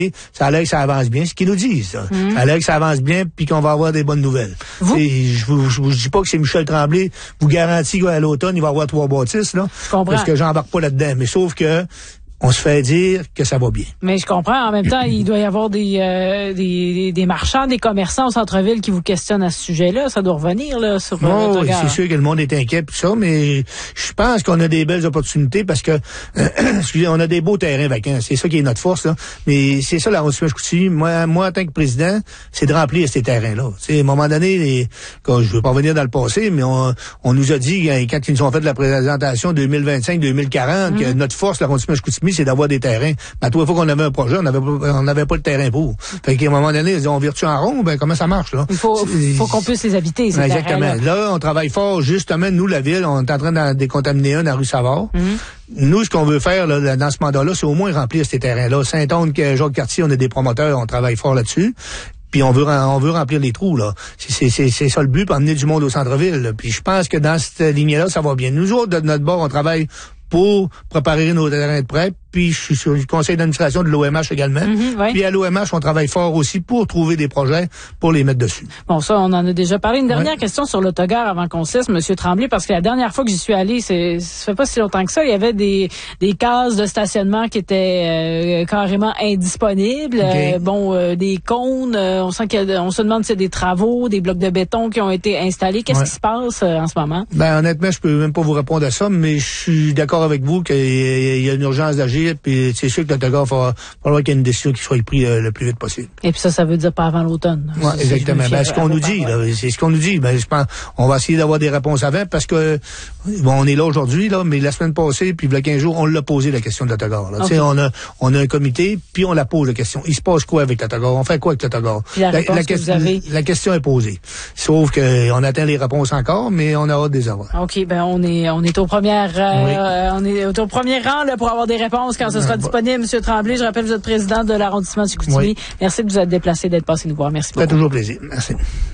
Ça a l'air que ça avance bien, ce qu'ils nous disent. Ça a l'air que ça avance bien, puis qu'on va avoir des bonnes nouvelles. Je vous dis pas que c'est Michel Tremblay vous garantit qu'à l'automne, il va avoir 3 bâtisses, là. Je comprends. Parce que j'embarque pas là-dedans. Mais sauf que on se fait dire que ça va bien. Mais je comprends. En même temps, il doit y avoir des marchands, des commerçants au centre-ville qui vous questionnent à ce sujet-là. Ça doit revenir, là, sur votre regard. C'est sûr que le monde est inquiet pour ça, mais je pense qu'on a des belles opportunités parce que, excusez, on a des beaux terrains vacants. C'est ça qui est notre force, là. Mais c'est ça, l'arrondissement-Chicoutimi. Moi, en tant que président, c'est de remplir ces terrains-là. À un moment donné, quand je veux pas revenir dans le passé, mais on nous a dit, quand ils nous ont fait de la présentation 2025-2040, que notre force, l'arrondissement-Chicoutimi, c'est d'avoir des terrains. Mais à toute fois qu'on avait un projet, on n'avait pas le terrain pour. Fait qu'à un moment donné, ils disent, on virtue en rond, ben comment ça marche, là? Il faut qu'on puisse les habiter, ces exactement. Là, on travaille fort, justement, nous, la ville, on est en train d'en décontaminer un à rue Savard. Nous, ce qu'on veut faire là, dans ce mandat-là, c'est au moins remplir ces terrains-là. Saint-Onge, Jacques-Cartier, on a des promoteurs, on travaille fort là-dessus. Puis on veut remplir les trous, là. C'est ça le but, pour amener du monde au centre-ville. Puis je pense que dans cette lignée-là, ça va bien. Nous autres, de notre bord, on travaille pour préparer nos terrains de prêt. Puis je suis sur le conseil d'administration de l'OMH également. Puis à l'OMH, on travaille fort aussi pour trouver des projets pour les mettre dessus. Bon, ça, on en a déjà parlé. Une dernière question sur l'autogare avant qu'on se laisse, M. Tremblay, parce que la dernière fois que j'y suis allé, ça fait pas si longtemps que ça, il y avait des cases de stationnement qui étaient carrément indisponibles. Okay. Des cônes, on sent on se demande s'il y a des travaux, des blocs de béton qui ont été installés. Qu'est-ce qui se passe en ce moment? Ben honnêtement, je peux même pas vous répondre à ça, mais je suis d'accord avec vous qu'il y a une urgence d'agir. Puis c'est sûr que l'autogare, il va falloir qu'il y ait une décision qui soit prise le plus vite possible. Et puis ça veut dire pas avant l'automne. Oui, exactement. Ben, ce qu'on nous dit, là, c'est ce qu'on nous dit. Ben, je pense, on va essayer d'avoir des réponses avant parce que, bon, on est là aujourd'hui, là, mais la semaine passée, puis il y a 15 jours, on l'a posé la question de l'autogare. Okay. On a un comité, puis on la pose la question. Il se passe quoi avec l'autogare? On fait quoi avec l'autogare? La question est posée. Sauf qu'on attend les réponses encore, mais on a hâte de les avoir. OK, ben on est au premier rang là, pour avoir des réponses quand ce sera disponible. M. Tremblay, je rappelle, vous êtes président de l'arrondissement du Chicoutimi. Merci de vous être déplacé, d'être passé nous voir. Merci beaucoup. Ça fait toujours plaisir. Merci.